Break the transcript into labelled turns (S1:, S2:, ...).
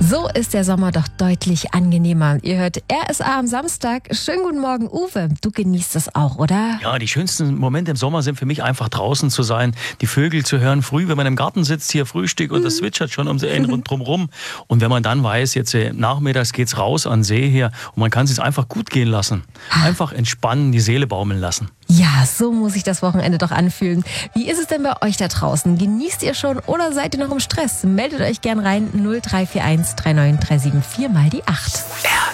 S1: So ist der Sommer doch deutlich angenehmer. Ihr hört RSA am Samstag. Schönen guten Morgen, Uwe. Du genießt es auch, oder?
S2: Ja, die schönsten Momente im Sommer sind für mich einfach draußen zu sein, die Vögel zu hören, früh, wenn man im Garten sitzt, hier Frühstück und das zwitschert schon um einen rundherum. Und wenn man dann weiß, jetzt nachmittags geht's raus an den See hier und man kann es sich einfach gut gehen lassen. Einfach entspannen, die Seele baumeln lassen.
S1: Ja, so muss sich das Wochenende doch anfühlen. Wie ist es denn bei euch da draußen? Genießt ihr schon oder seid ihr noch im Stress? Meldet euch gern rein 0341 3937 4 mal die 8.